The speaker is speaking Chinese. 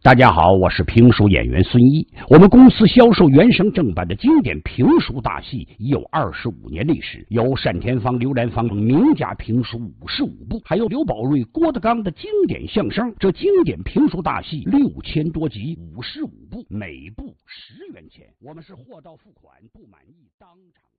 大家好，我是评书演员孙一。我们公司销售原声正版的经典评书大戏已有25年历史，有单田芳、刘兰芳名家评书55部，还有刘宝瑞、郭德纲的经典相声。这经典评书大戏6000多集，55部，每部10元钱。我们是货到付款，不满意当场。